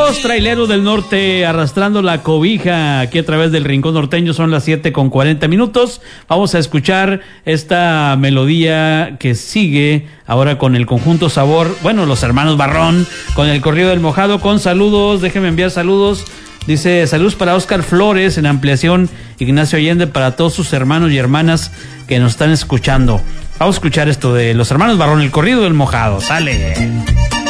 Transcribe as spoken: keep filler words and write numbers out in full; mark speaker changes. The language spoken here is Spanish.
Speaker 1: Los traileros del norte arrastrando la cobija aquí a través del Rincón Norteño. Son las siete con cuarenta minutos. Vamos a escuchar esta melodía que sigue ahora con el conjunto Sabor. Bueno, los hermanos Barrón con el corrido del mojado. Con saludos, déjenme enviar saludos. Dice, saludos para Oscar Flores en Ampliación Ignacio Allende, para todos sus hermanos y hermanas que nos están escuchando. Vamos a escuchar esto de los hermanos Barrón, el corrido del mojado. Sale.